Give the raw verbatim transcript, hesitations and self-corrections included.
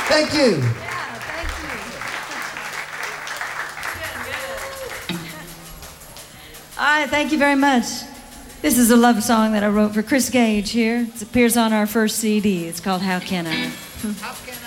Thank you. Yeah, thank you. All right, thank you very much. This is a love song that I wrote for Chris Gage here. It appears on our first C D. It's called How Can I? How can I?